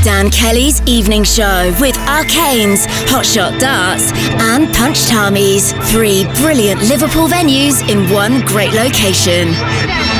Dan Kelly's evening show with Arcanes, Hotshot Darts and Punch Tamis. 3 brilliant Liverpool venues in one great location.